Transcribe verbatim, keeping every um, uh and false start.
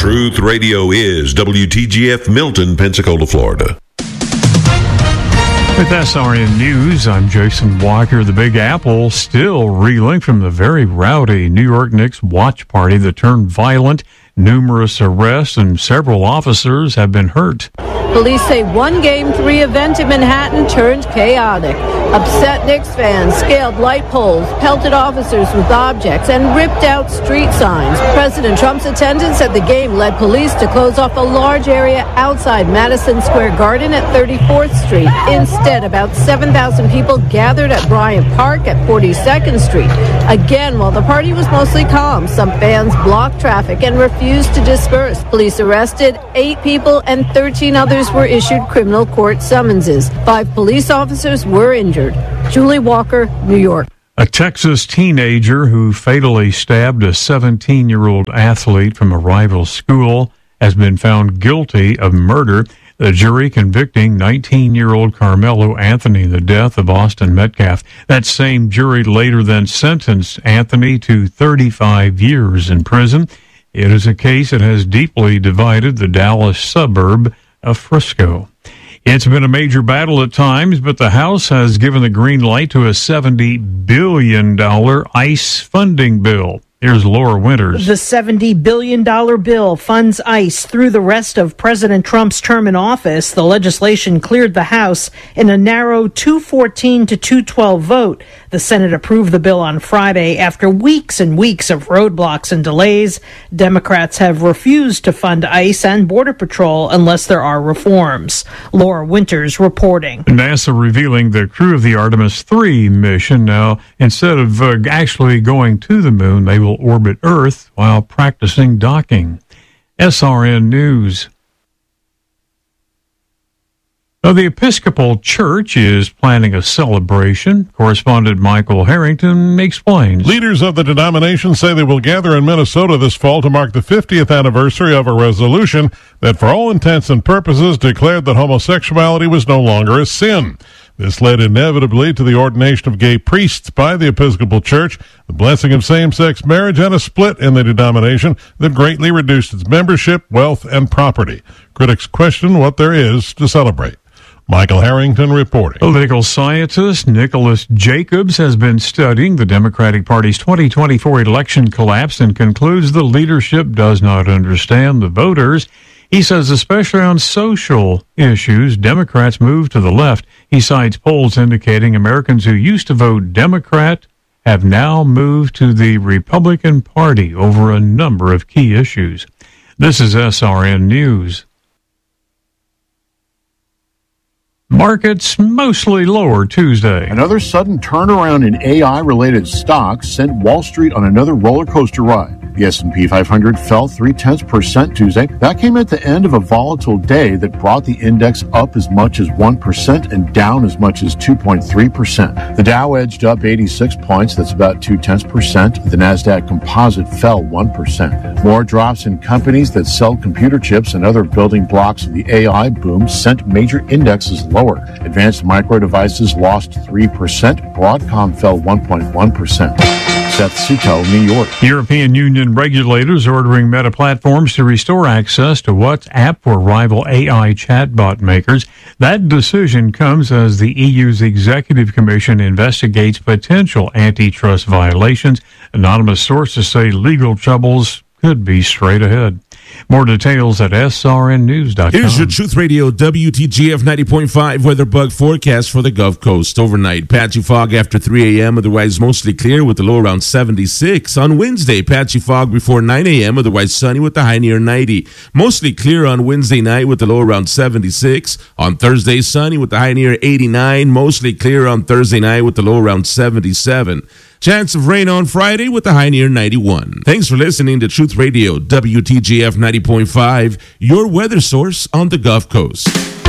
Truth Radio is W T G F Milton, Pensacola, Florida. With S R N News, I'm Jason Walker. The Big Apple still reeling from the very rowdy New York Knicks watch party that turned violent. Numerous arrests and several officers have been hurt. Police say one Game three event in Manhattan turned chaotic. Upset Knicks fans scaled light poles, pelted officers with objects, and ripped out street signs. President Trump's attendance at the game led police to close off a large area outside Madison Square Garden at thirty-fourth Street. Instead, about seven thousand people gathered at Bryant Park at forty-second Street. Again, while the party was mostly calm, some fans blocked traffic and refused to disperse. Police arrested eight people and thirteen others were issued criminal court summonses. Five police officers were injured. Julie Walker, New York. A Texas teenager who fatally stabbed a seventeen-year-old athlete from a rival school has been found guilty of murder. The jury convicting nineteen-year-old Carmelo Anthony in the death of Austin Metcalf. That same jury later then sentenced Anthony to thirty-five years in prison. It is a case that has deeply divided the Dallas suburb of Frisco. It's been a major battle at times, but the House has given the green light to a seventy billion dollars ICE funding bill. Here's Laura Winters. The seventy billion dollars bill funds ICE through the rest of President Trump's term in office. The legislation cleared the House in a narrow two fourteen to two twelve vote. The Senate approved the bill on Friday after weeks and weeks of roadblocks and delays. Democrats have refused to fund ICE and Border Patrol unless there are reforms. Laura Winters reporting. NASA revealing the crew of the Artemis three mission. Now, instead of uh, actually going to the moon, they will orbit Earth while practicing docking. S R N News. Now, the Episcopal Church is planning a celebration. Correspondent Michael Harrington explains. Leaders of the denomination say they will gather in Minnesota this fall to mark the fiftieth anniversary of a resolution that, for all intents and purposes, declared that homosexuality was no longer a sin. This led inevitably to the ordination of gay priests by the Episcopal Church, the blessing of same-sex marriage, and a split in the denomination that greatly reduced its membership, wealth, and property. Critics question what there is to celebrate. Michael Harrington reporting. Political scientist Nicholas Jacobs has been studying the Democratic Party's twenty twenty-four election collapse and concludes the leadership does not understand the voters. He says especially on social issues, Democrats move to the left. He cites polls indicating Americans who used to vote Democrat have now moved to the Republican Party over a number of key issues. This is S R N News. Markets mostly lower Tuesday. Another sudden turnaround in A I-related stocks sent Wall Street on another roller coaster ride. The S and P five hundred fell three-tenths percent Tuesday. That came at the end of a volatile day that brought the index up as much as one percent and down as much as two point three percent. The Dow edged up eighty-six points. That's about two-tenths percent. The NASDAQ composite fell one percent. More drops in companies that sell computer chips and other building blocks of the A I boom sent major indexes lower. Advanced Micro Devices lost three percent. Broadcom fell one point one percent. Seth Sutel, New York. European Union regulators ordering Meta Platforms to restore access to WhatsApp for rival A I chatbot makers. That decision comes as the E U's Executive Commission investigates potential antitrust violations. Anonymous sources say legal troubles could be straight ahead. More details at S R N news dot com. Here's your Truth Radio W T G F ninety point five weather bug forecast for the Gulf Coast. Overnight, patchy fog after three a.m., otherwise mostly clear with the low around seventy-six. On Wednesday, patchy fog before nine a.m., otherwise sunny with the high near ninety. Mostly clear on Wednesday night with the low around seventy-six. On Thursday, sunny with the high near eighty-nine. Mostly clear on Thursday night with the low around seventy-seven. Chance of rain on Friday with the high near ninety-one. Thanks for listening to Truth Radio W T G F ninety point five, your weather source on the Gulf Coast.